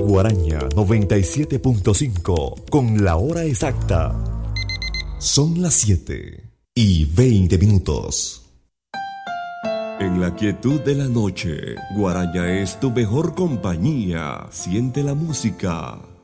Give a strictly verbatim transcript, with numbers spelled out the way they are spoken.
Guaraña noventa y siete punto cinco con la hora exacta. Son las siete y veinte minutos. En la quietud de la noche, Guaraña es tu mejor compañía. Siente la música.